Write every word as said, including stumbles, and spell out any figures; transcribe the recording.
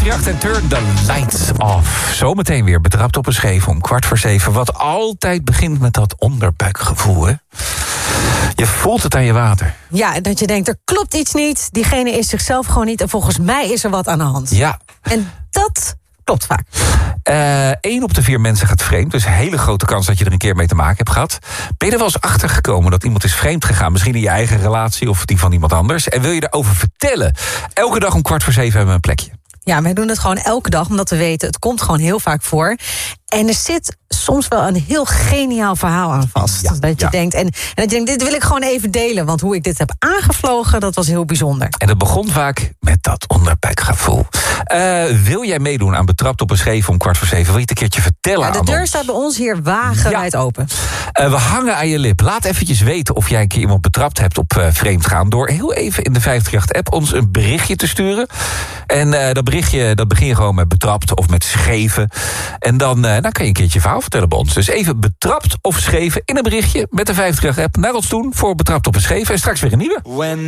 vijfendertig en Turn the Lights Off. Zometeen weer betrapt op een scheef om kwart voor zeven. Wat altijd begint met dat onderbuikgevoel, hè? Je voelt het aan je water. Ja, dat je denkt, er klopt iets niet. Diegene is zichzelf gewoon niet. En volgens mij is er wat aan de hand. Ja. En dat klopt vaak. Eén uh, op de vier mensen gaat vreemd. Dus een hele grote kans dat je er een keer mee te maken hebt gehad. Ben je er wel eens achter gekomen dat iemand is vreemd gegaan? Misschien in je eigen relatie of die van iemand anders. En wil je erover vertellen? Elke dag om kwart voor zeven hebben we een plekje. Ja, wij doen het gewoon elke dag, omdat we weten, het komt gewoon heel vaak voor. En er zit soms wel een heel geniaal verhaal aan vast. Ja, dat je ja. denkt, en, en dat je denkt, dit wil ik gewoon even delen. Want hoe ik dit heb aangevlogen, dat was heel bijzonder. En dat begon vaak met dat onderbuikgevoel. Uh, wil jij meedoen aan Betrapt op een scheef om kwart voor zeven? Wil je het een keertje vertellen ja, de aan deur ons? staat bij ons hier wagenwijd ja. open. Uh, we hangen aan je lip. Laat eventjes weten of jij een keer iemand betrapt hebt op uh, vreemdgaan. Door heel even in de vijfendertig-app ons een berichtje te sturen. En uh, dat berichtje, dat begin je gewoon met betrapt of met scheven. En dan, uh, dan kan je een keertje je verhaal vertellen bij ons. Dus even betrapt of scheven in een berichtje met de vijfendertig-app naar ons doen voor Betrapt op een scheef. En straks weer een nieuwe. When